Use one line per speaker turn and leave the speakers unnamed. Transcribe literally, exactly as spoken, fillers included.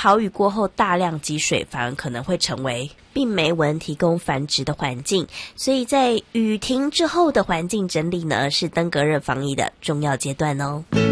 豪雨过后大量积水，反而可能会成为病媒蚊提供繁殖的环境。所以在雨停之后的环境整理呢，是登革热防疫的重要阶段哦。